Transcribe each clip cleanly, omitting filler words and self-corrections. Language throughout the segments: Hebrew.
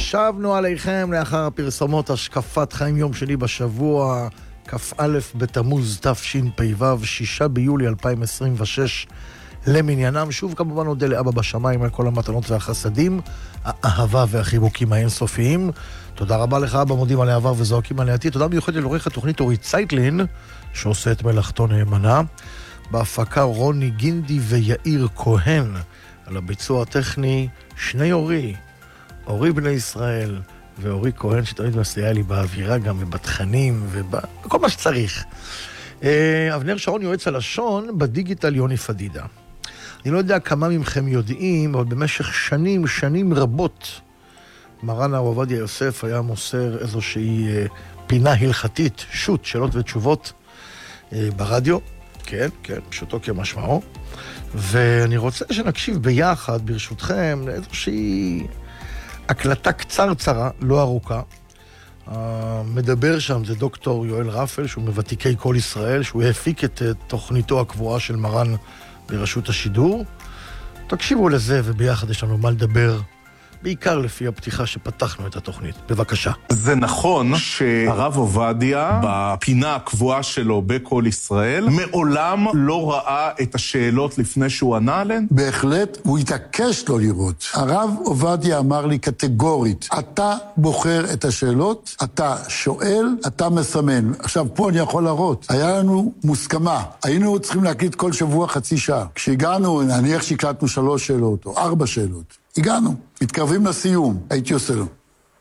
שבנו עליכם לאחר הפרסומות השקפת חיים יום שני בשבוע כ"א בתמוז תשפ"ו, 6 ביולי 2026 למניינם. שוב כמובן נודה לאבא בשמיים על כל המתנות והחסדים, האהבה והחיבוקים האינסופיים. תודה רבה לך אבא, מודים על העבר וזועקים על העתיד. תודה מיוחדת לעורך התוכנית אורית צייטלין שעושה את מלאכתו נאמנה, בהפקה רוני גינדי ויאיר כהן, על הביצוע הטכני שני אורי בני ישראל ואורי כהן שתמיד מסייע לי באווירה גם ובתכנים ובכל מה שצריך. אבנר שרון יועץ הלשון, בדיגיטל יוני פדידה. אני לא יודע כמה מכם יודעים, אבל במשך שנים רבות מרן הרב עובדיה יוסף היה מוסר איזושהי פינה הלכתית, שו"ת, שאלות ותשובות ברדיו. כן, פשוטו כמשמעו. ואני רוצה שנקשיב ביחד, ברשותכם, לאיזושהי הקלטה קצרצרה, לא ארוכה. מדבר שם זה דוקטור יואל רפל, שהוא מוותיקי כל ישראל, שהוא הפיק את תוכניתו הקבועה של מרן ברשות השידור. תקשיבו לזה, וביחד יש לנו מה לדבר, בעיקר לפי הפתיחה שפתחנו את התוכנית. בבקשה. זה נכון שהרב עובדיה, בפינה הקבועה שלו בכל ישראל, מעולם לא ראה את השאלות לפני שהוא ענה עליהן? בהחלט, הוא התעקש לא לראות. הרב עובדיה אמר לי קטגורית, אתה בוחר את השאלות, אתה שואל, אתה מסמן. עכשיו, פה אני יכול להראות. היה לנו מוסכמה. היינו צריכים להקליט כל שבוע חצי שעה. כשהגענו, נניח שהקלטנו 3 שאלות או 4 שאלות. הגענו, מתקרבים לסיום, הייתי עושה לו.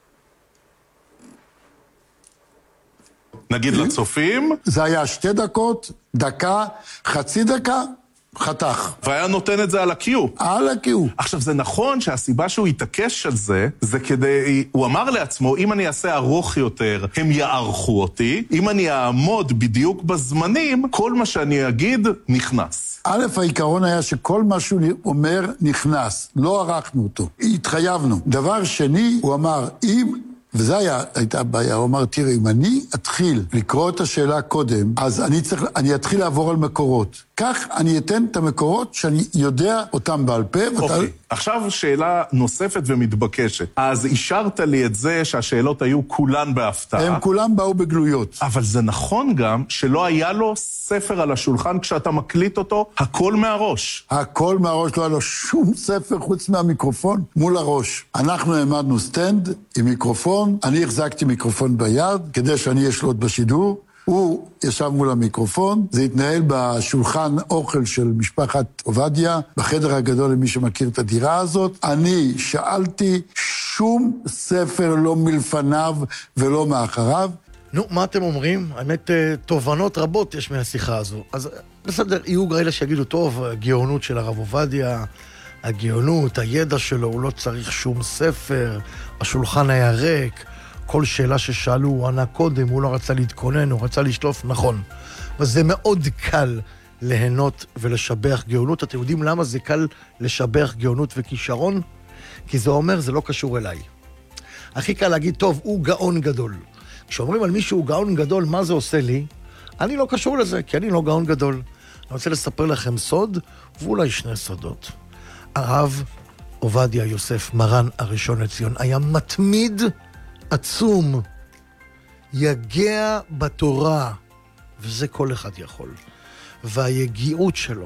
נגיד לצופים? זה היה 2 דקות, דקה, חצי דקה, חתך. והיה נותן את זה על הקיו. על הקיו. עכשיו, זה נכון שהסיבה שהוא התעקש על זה, זה כדי, הוא אמר לעצמו, אם אני אעשה ארוך יותר, הם יערכו אותי, אם אני אעמוד בדיוק בזמנים, כל מה שאני אגיד נכנס. א', העיקרון היה שכל מה שהוא אומר נכנס, לא ערכנו אותו, התחייבנו. דבר שני, הוא אמר, וזה הייתה הבעיה, הוא אמר, תראה, אם אני אתחיל לקרוא את השאלה קודם, אז אני אתחיל לעבור על מקורות. כך אני אתן את המקורות שאני יודע אותם בעל פה. אוקיי, עכשיו שאלה נוספת ומתבקשת. אז אישרת לי את זה שהשאלות היו כולן בהפתעה. הם כולם באו בגלויות. אבל זה נכון גם שלא היה לו ספר על השולחן כשאתה מקליט אותו, הכל מהראש. הכל מהראש, לא היה לו שום ספר חוץ מהמיקרופון מול הראש. אנחנו העמדנו סטנד עם מיקרופון, אני החזקתי מיקרופון ביד כדי שאני אשלוט בשידור. הוא ישב מול המיקרופון, זה התנהל בשולחן אוכל של משפחת עובדיה, בחדר הגדול למי שמכיר את הדירה הזאת. אני שאלתי, שום ספר לא מלפניו ולא מאחריו. נו, מה אתם אומרים? האמת, תובנות רבות יש מהשיחה הזו. אז בסדר, יהיו כאלה שיגידו, טוב, הגאונות של הרב עובדיה, הגאונות, הידע שלו, הוא לא צריך שום ספר, השולחן היה ריק, כל שאלה ששאלו הוא ענה קודם, הוא לא רצה להתכונן, הוא רצה לשלוף, נכון. אבל זה מאוד קל ליהנות ולשבח גאונות. אתם יודעים למה זה קל לשבח גאונות וכישרון? כי זה אומר, זה לא קשור אליי. הכי קל להגיד, טוב, הוא גאון גדול. כשאומרים על מישהו גאון גדול, מה זה עושה לי? אני לא קשור לזה, כי אני לא גאון גדול. אני רוצה לספר לכם סוד, ואולי 2 סודות. הרב עובדיה יוסף, מרן הראשון לציון, היה מתמיד עצום, יגע בתורה, וזה כל אחד יכול. והיגיעות שלו